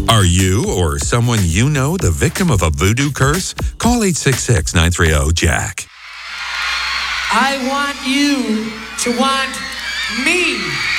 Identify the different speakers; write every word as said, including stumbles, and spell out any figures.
Speaker 1: Are you or someone you know the victim of a voodoo curse? Call eight six six, nine three zero, Jack.
Speaker 2: I want you to want me.